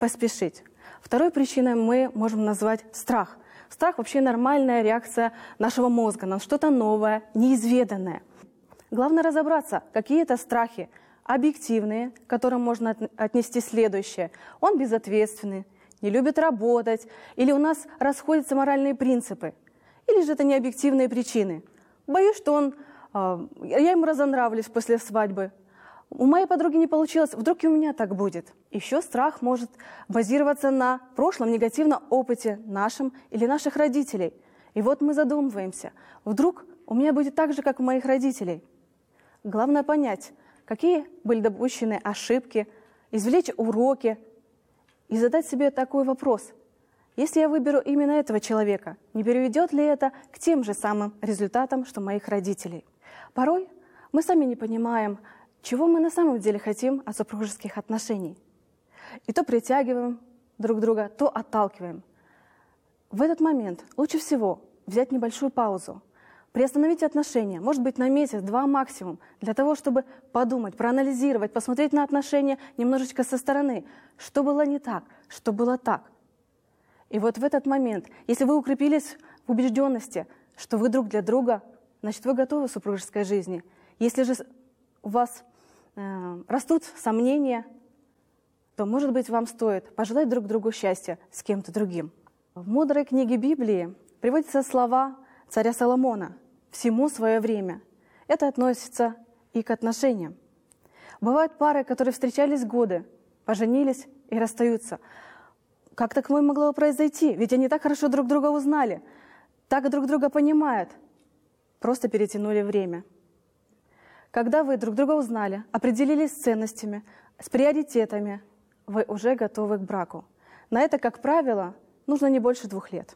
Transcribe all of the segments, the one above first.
поспешить. Второй причиной мы можем назвать страх. Страх вообще нормальная реакция нашего мозга на что-то новое, неизведанное. Главное разобраться, какие это страхи объективные, к которым можно отнести следующее. Он безответственный, не любит работать, или у нас расходятся моральные принципы, или же это необъективные причины. Боюсь, что я ему разонравлюсь после свадьбы. У моей подруги не получилось, вдруг и у меня так будет. Еще страх может базироваться на прошлом негативном опыте нашем или наших родителей. И вот мы задумываемся, вдруг у меня будет так же, как у моих родителей. Главное понять, какие были допущены ошибки, извлечь уроки и задать себе такой вопрос. Если я выберу именно этого человека, не приведет ли это к тем же самым результатам, что моих родителей? Порой мы сами не понимаем, чего мы на самом деле хотим от супружеских отношений. И то притягиваем друг друга, то отталкиваем. В этот момент лучше всего взять небольшую паузу, приостановить отношения, может быть, на месяц-два максимум, для того, чтобы подумать, проанализировать, посмотреть на отношения немножечко со стороны, что было не так, что было так. И вот в этот момент, если вы укрепились в убежденности, что вы друг для друга, значит, вы готовы к супружеской жизни. Если же у вас растут сомнения, то, может быть, вам стоит пожелать друг другу счастья с кем-то другим. В мудрой книге Библии приводятся слова царя Соломона: «Всему свое время». Это относится и к отношениям. Бывают пары, которые встречались годы, поженились и расстаются. Как такое могло произойти? Ведь они так хорошо друг друга узнали, так друг друга понимают. Просто перетянули время. Когда вы друг друга узнали, определились с ценностями, с приоритетами, вы уже готовы к браку. На это, как правило, нужно не больше 2 лет.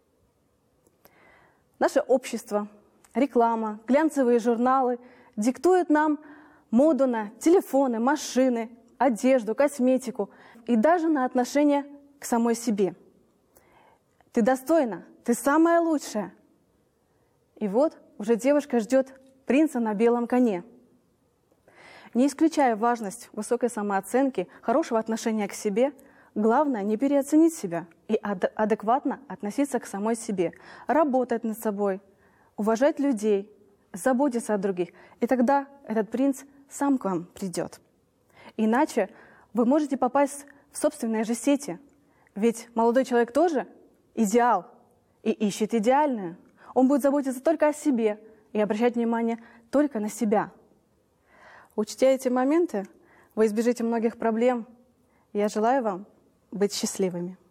Наше общество, реклама, глянцевые журналы диктуют нам моду на телефоны, машины, одежду, косметику и даже на отношения к самой себе. Ты достойна, ты самая лучшая. И вот уже девушка ждет принца на белом коне. Не исключая важность высокой самооценки, хорошего отношения к себе, главное не переоценить себя и адекватно относиться к самой себе, работать над собой, уважать людей, заботиться о других. И тогда этот принц сам к вам придет. Иначе вы можете попасть в собственные же сети. Ведь молодой человек тоже идеал и ищет идеальное. Он будет заботиться только о себе и обращать внимание только на себя. Учтя эти моменты, вы избежите многих проблем. Я желаю вам быть счастливыми.